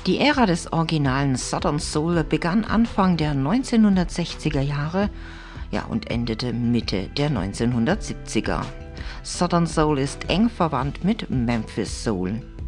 Die Ära des originalen Southern Soul begann Anfang der 1960er Jahre, ja, und endete Mitte der 1970er. Southern Soul ist eng verwandt mit Memphis Soul.